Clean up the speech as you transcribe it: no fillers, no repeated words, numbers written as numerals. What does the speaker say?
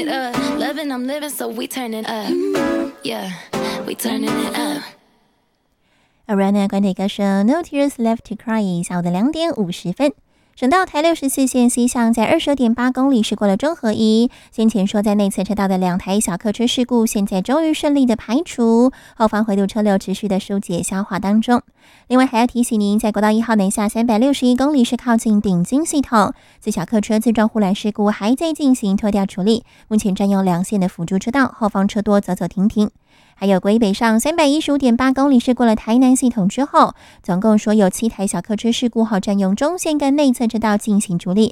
it up. Loving, I'm living, so we turn it up. Yeah, we turning it up. Ariana Grande 歌声 No Tears Left to Cry， 下午的2点50分。省道台64线西向在 22.8 公里驶过了中和一，先前说在内侧车道的2台小客车事故，现在终于顺利的排除，后方回堵车流持续的疏解消化当中。另外还要提醒您，在国道1号南下361公里是靠近顶金系统，自小客车自撞护栏事故还在进行拖吊处理，目前占用2线的辅助车道，后方车多走走停停。还有国一北上 315.8 公里是过了台南系统之后，总共说有7台小客车事故后占用中线跟内侧车道进行处理，